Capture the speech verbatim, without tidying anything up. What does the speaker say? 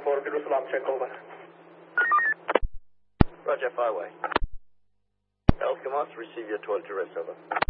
four, Peter Salam, check over. Roger, fire away. Alpha Moss, receive your twelve to rest over.